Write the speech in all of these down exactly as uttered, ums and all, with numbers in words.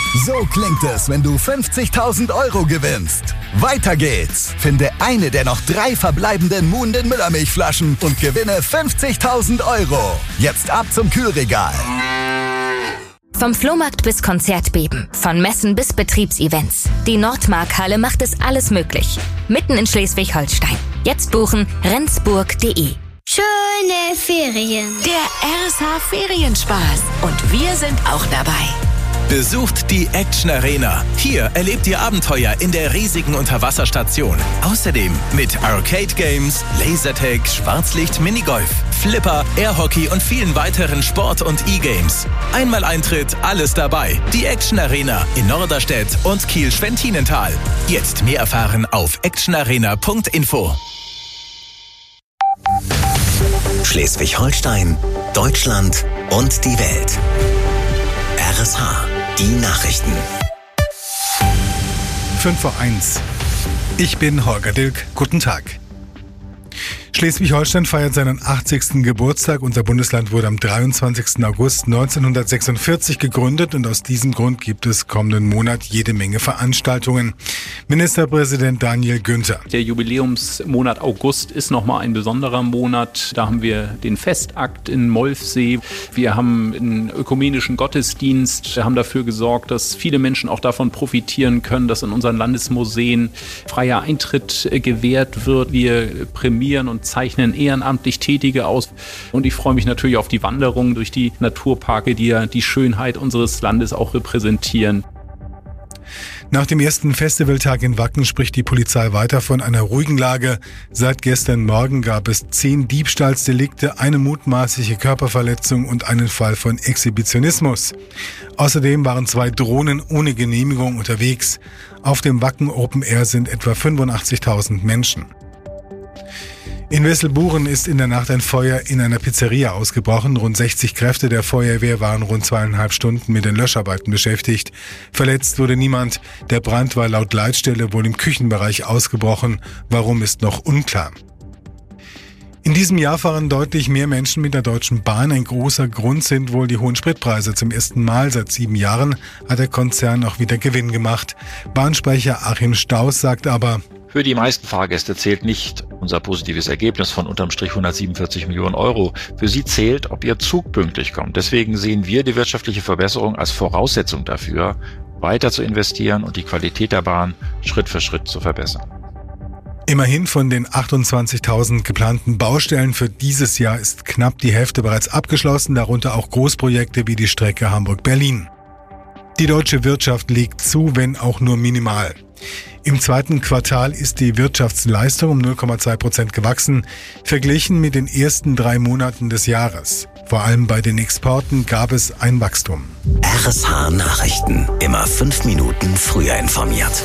So klingt es, wenn du fünfzigtausend Euro gewinnst. Weiter geht's. Finde eine der noch drei verbleibenden Muhnden Müllermilchflaschen und gewinne fünfzigtausend Euro. Jetzt ab zum Kühlregal. Vom Flohmarkt bis Konzertbeben, von Messen bis Betriebsevents. Die Nordmark-Halle macht es alles möglich. Mitten in Schleswig-Holstein. Jetzt buchen rendsburg punkt de. Schöne Ferien. Der R S H Ferienspaß. Und wir sind auch dabei. Besucht die Action Arena. Hier erlebt ihr Abenteuer in der riesigen Unterwasserstation. Außerdem mit Arcade Games, Lasertag, Schwarzlicht, Minigolf, Flipper, Airhockey und vielen weiteren Sport- und E-Games. Einmal Eintritt, alles dabei. Die Action Arena in Norderstedt und Kiel-Schwentinental. Jetzt mehr erfahren auf actionarena punkt info. Schleswig-Holstein, Deutschland und die Welt. R S H, die Nachrichten. fünf vor eins. Ich bin Holger Dilk. Guten Tag. Schleswig-Holstein feiert seinen achtzigsten Geburtstag. Unser Bundesland wurde am dreiundzwanzigsten August neunzehnhundertsechsundvierzig gegründet und aus diesem Grund gibt es kommenden Monat jede Menge Veranstaltungen. Ministerpräsident Daniel Günther. Der Jubiläumsmonat August ist nochmal ein besonderer Monat. Da haben wir den Festakt in Molfsee. Wir haben einen ökumenischen Gottesdienst. Wir haben dafür gesorgt, dass viele Menschen auch davon profitieren können, dass in unseren Landesmuseen freier Eintritt gewährt wird. Wir prämieren und zeichnen ehrenamtlich Tätige aus. Und ich freue mich natürlich auf die Wanderung durch die Naturparke, die ja die Schönheit unseres Landes auch repräsentieren. Nach dem ersten Festivaltag in Wacken spricht die Polizei weiter von einer ruhigen Lage. Seit gestern Morgen gab es zehn Diebstahlsdelikte, eine mutmaßliche Körperverletzung und einen Fall von Exhibitionismus. Außerdem waren zwei Drohnen ohne Genehmigung unterwegs. Auf dem Wacken Open Air sind etwa fünfundachtzigtausend Menschen. In Wesselburen ist in der Nacht ein Feuer in einer Pizzeria ausgebrochen. Rund sechzig Kräfte der Feuerwehr waren rund zweieinhalb Stunden mit den Löscharbeiten beschäftigt. Verletzt wurde niemand. Der Brand war laut Leitstelle wohl im Küchenbereich ausgebrochen. Warum ist noch unklar. In diesem Jahr fahren deutlich mehr Menschen mit der Deutschen Bahn. Ein großer Grund sind wohl die hohen Spritpreise. Zum ersten Mal seit sieben Jahren hat der Konzern auch wieder Gewinn gemacht. Bahnsprecher Achim Staus sagt aber: Für die meisten Fahrgäste zählt nicht unser positives Ergebnis von unterm Strich hundertsiebenundvierzig Millionen Euro. Für sie zählt, ob ihr Zug pünktlich kommt. Deswegen sehen wir die wirtschaftliche Verbesserung als Voraussetzung dafür, weiter zu investieren und die Qualität der Bahn Schritt für Schritt zu verbessern. Immerhin von den achtundzwanzigtausend geplanten Baustellen für dieses Jahr ist knapp die Hälfte bereits abgeschlossen, darunter auch Großprojekte wie die Strecke Hamburg-Berlin. Die deutsche Wirtschaft legt zu, wenn auch nur minimal. Im zweiten Quartal ist die Wirtschaftsleistung um null Komma zwei Prozent gewachsen, verglichen mit den ersten drei Monaten des Jahres. Vor allem bei den Exporten gab es ein Wachstum. R S H Nachrichten. Immer fünf Minuten früher informiert.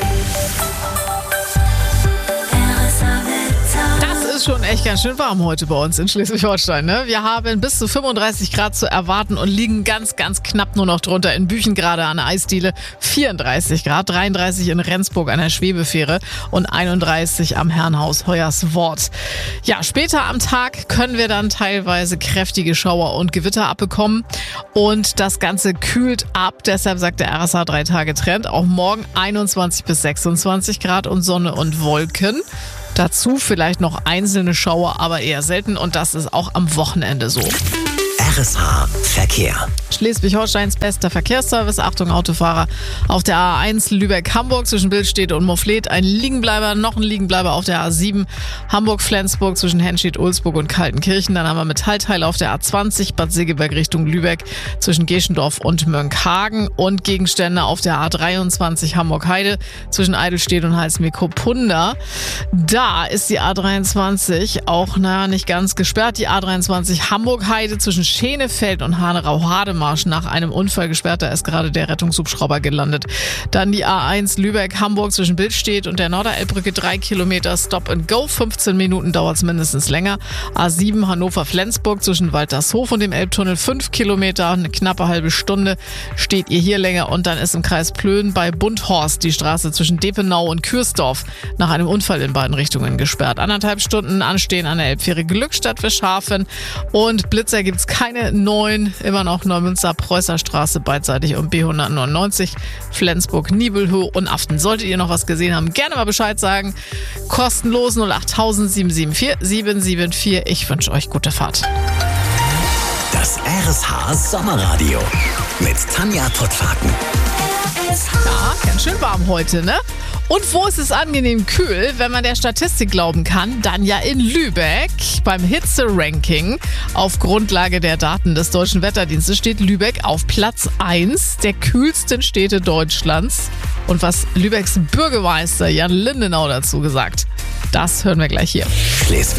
Ist schon echt ganz schön warm heute bei uns in Schleswig-Holstein. Ne? Wir haben bis zu fünfunddreißig Grad zu erwarten und liegen ganz, ganz knapp nur noch drunter. In Büchen gerade an der Eisdiele vierunddreißig Grad, dreiunddreißig in Rendsburg an der Schwebefähre und einunddreißig am Herrenhaus Hoyerswort. Ja, später am Tag können wir dann teilweise kräftige Schauer und Gewitter abbekommen und das Ganze kühlt ab. Deshalb sagt der R S H drei Tage Trend. Auch morgen einundzwanzig bis sechsundzwanzig Grad und Sonne und Wolken. Dazu vielleicht noch einzelne Schauer, aber eher selten und das ist auch am Wochenende so. R S H Verkehr. Schleswig-Holsteins bester Verkehrsservice. Achtung Autofahrer auf der A eins Lübeck-Hamburg zwischen Billstedt und Mofflet. Ein Liegenbleiber, noch ein Liegenbleiber auf der A sieben Hamburg-Flensburg zwischen Henstedt-Ulzburg und Kaltenkirchen. Dann haben wir Metallteile auf der A zwanzig Bad Segeberg Richtung Lübeck zwischen Geschendorf und Mönckehagen und Gegenstände auf der A dreiundzwanzig Hamburg-Heide zwischen Eidelstedt und Halsmekopunda. Da ist die A dreiundzwanzig auch naja, nicht ganz gesperrt. Die A dreiundzwanzig Hamburg-Heide zwischen Schenefeld und Hanerau-Hademarsch nach einem Unfall gesperrt. Da ist gerade der Rettungshubschrauber gelandet. Dann die A eins Lübeck-Hamburg zwischen Billstedt und der Norderelbbrücke drei Kilometer Stop and Go. fünfzehn Minuten dauert es mindestens länger. A sieben Hannover-Flensburg zwischen Waltershof und dem Elbtunnel fünf Kilometer. Eine knappe halbe Stunde steht ihr hier länger. Und dann ist im Kreis Plön bei Bundhorst die Straße zwischen Depenau und Kürsdorf nach einem Unfall in beiden Richtungen gesperrt. Anderthalb Stunden anstehen an der Elbfähre Glückstadt-Wischhafen. Und Blitzer gibt's keine keine neun, immer noch Neumünster-Preußer-Straße beidseitig und B hundertneunundneunzig, Flensburg, Nibelhöhe und Aften. Solltet ihr noch was gesehen haben, gerne mal Bescheid sagen. Kostenlos null acht null sieben sieben vier sieben sieben vier. Ich wünsche euch gute Fahrt. Das R S H Sommerradio mit Tanja Tottfaken. Ja, ganz schön warm heute, ne? Und wo ist es angenehm kühl, wenn man der Statistik glauben kann? Dann ja in Lübeck. Beim Hitze-Ranking auf Grundlage der Daten des Deutschen Wetterdienstes steht Lübeck auf Platz eins der kühlsten Städte Deutschlands. Und was Lübecks Bürgermeister Jan Lindenau dazu gesagt, das hören wir gleich hier.